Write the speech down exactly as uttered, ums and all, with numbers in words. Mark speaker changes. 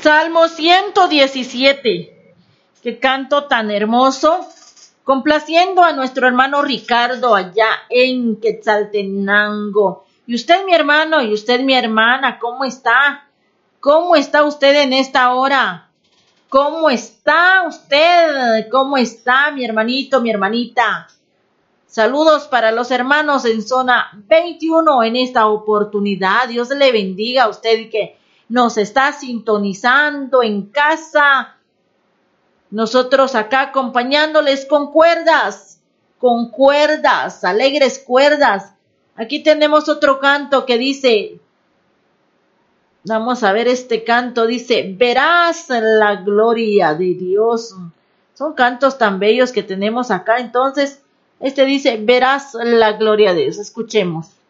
Speaker 1: Salmo ciento diecisiete. Qué canto tan hermoso. Complaciendo a nuestro hermano Ricardo allá en Quetzaltenango. Y usted, mi hermano, y usted, mi hermana, ¿cómo está? ¿Cómo está usted en esta hora? ¿Cómo está usted? ¿Cómo está mi hermanito, mi hermanita? Saludos para los hermanos en zona veintiuno en esta oportunidad. Dios le bendiga a usted que nos está sintonizando en casa. Nosotros acá acompañándoles con cuerdas, con cuerdas, alegres cuerdas. Aquí tenemos otro canto que dice, vamos a ver este canto, dice, verás la gloria de Dios. Son cantos tan bellos que tenemos acá. Entonces, este dice, verás la gloria de Dios. Escuchemos.